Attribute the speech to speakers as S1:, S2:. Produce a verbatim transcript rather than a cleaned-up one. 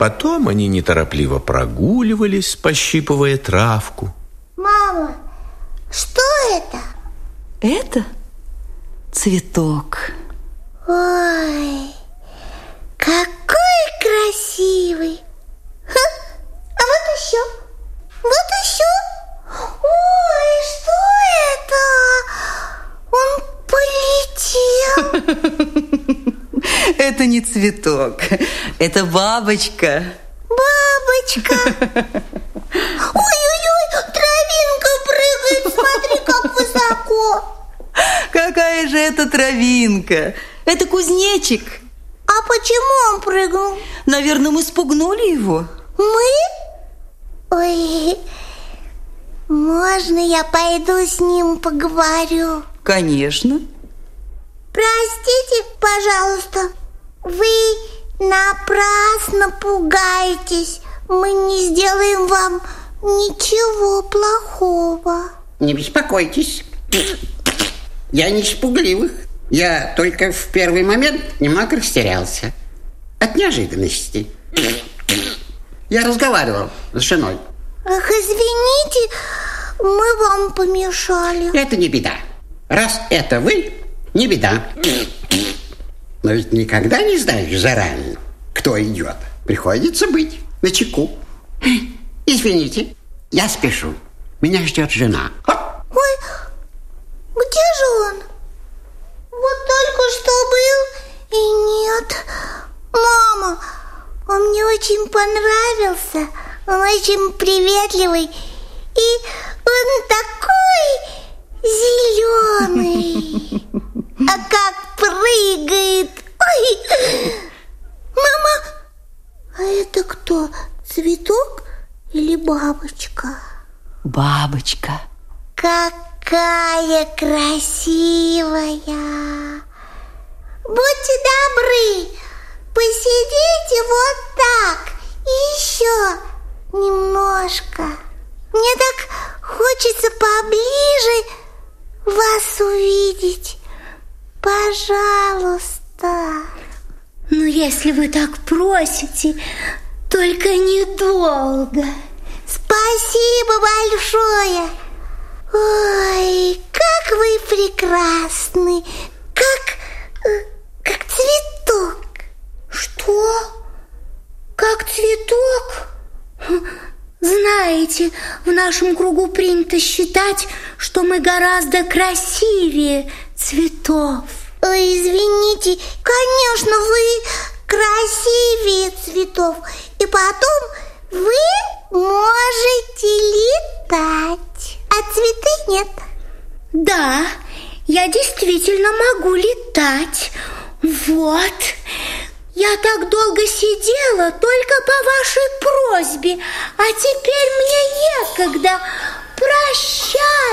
S1: Потом они неторопливо прогуливались, пощипывая травку.
S2: Мама, что это?
S3: Это цветок.
S2: Ой, какой красивый. Ха, а вот еще, вот еще. Ой, что это? Он полетел.
S3: Это не цветок, это бабочка.
S2: Бабочка. Ой-ой-ой, травинка прыгает, смотри, как высоко.
S3: Какая же это травинка? Это кузнечик.
S2: А почему он прыгнул?
S3: Наверное, мы спугнули его.
S2: Мы? Ой, можно я пойду с ним поговорю?
S3: Конечно.
S2: Простите, пожалуйста, вы напрасно пугаетесь. Мы не сделаем вам ничего плохого.
S4: Не беспокойтесь. Я не из пугливых. Я только в первый момент немного растерялся. От неожиданности. Я разговаривал с женой.
S2: Ах, извините, мы вам помешали.
S4: Это не беда. Раз это вы, не беда. Но ведь никогда не знаешь заранее, кто идет. Приходится быть начеку. Извините, я спешу. Меня ждет жена.
S2: Ой, где же он? Вот только что был и нет. Мама, он мне очень понравился. Он очень приветливый. И он такой зеленый. А как прыгает. Ой. Мама, а это кто? Цветок или бабочка?
S3: Бабочка.
S2: Какая красивая! Будьте добры, посидите вот так еще немножко. Мне так хочется поближе вас увидеть. Пожалуйста.
S5: Ну, если вы так просите, только недолго.
S2: Спасибо большое. Ой, как вы прекрасны, как, как цветок.
S5: Что? Как цветок? Знаете, в нашем кругу принято считать, что мы гораздо красивее цветов.
S2: Ой, извините, конечно, вы красивее цветов. И потом вы можете летать, а цветы нет.
S5: Да, я действительно могу летать. Вот. Я так долго сидела только по вашей просьбе, а теперь мне некогда. Прощай.